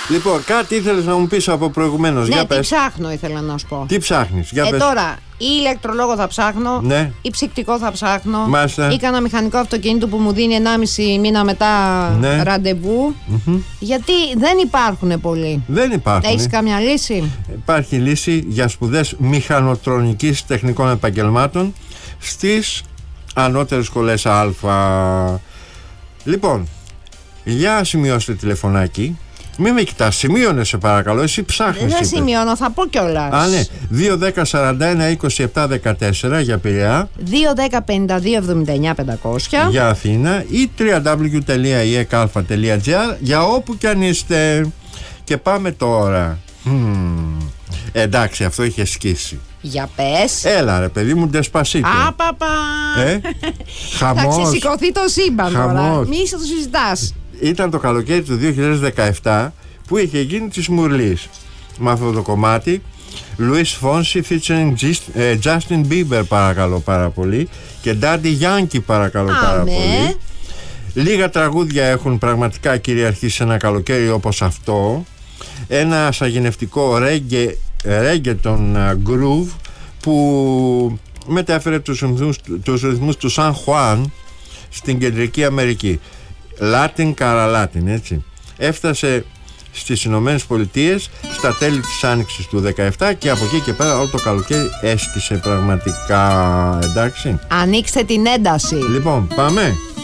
Λοιπόν, κάτι ήθελες να μου πεις από προηγουμένως. Ναι, για τι πες. ψάχνω ήθελα να σου πω. Τι ψάχνεις, για πες. Τώρα, ή ηλεκτρολόγο θα ψάχνω, Ναι. ή ψυκτικό θα ψάχνω, Μάλιστα. ή κανένα μηχανικό αυτοκίνητο που μου δίνει 1,5 μήνα μετά Ναι. ραντεβού. Γιατί δεν υπάρχουν πολλοί. Δεν υπάρχουν. Έχεις καμιά λύση? Υπάρχει λύση για σπουδές μηχανοτρονικής τεχνικών επαγγελμάτων στις ανώτερες σχολές Α. Λοιπόν, για σημειώστε τηλεφωνάκι. Μην με κοιτάς, σημείωνε σε παρακαλώ, εσύ ψάχνεις. Δεν σημειώνω, θα πω κιόλας. Α, ναι, 2-10-41-27-14 για Πειραιά, 2-10-52-79-500 για Αθήνα ή www.ekalfa.gr για όπου κι αν είστε. Και πάμε τώρα. Εντάξει, αυτό είχε σκίσει. Για πες. Έλα ρε παιδί μου, Ντεσπασίτο. Απαπα. Θα Χαμός. ξεσηκωθεί το σύμπαν τώρα. Χαμός. Μη το συζητάς. Ήταν το καλοκαίρι του 2017 που είχε γίνει της Μουρλής με αυτό το κομμάτι. Luis Fonsi featuring Justin Bieber, παρακαλώ πάρα πολύ, και Daddy Yankee, παρακαλώ πάρα πολύ. Λίγα τραγούδια έχουν πραγματικά κυριαρχήσει σε ένα καλοκαίρι όπως αυτό. Ένα σαγηνευτικό reggaeton groove που μετέφερε τους ρυθμούς του San Juan στην Κεντρική Αμερική. Latin cara Latin, έτσι. Έφτασε στις Ηνωμένες Πολιτείες στα τέλη της Άνοιξης του 2017 και από εκεί και πέρα όλο το καλοκαίρι έσκησε πραγματικά. Εντάξει. Ανοίξτε την ένταση. Λοιπόν, πάμε.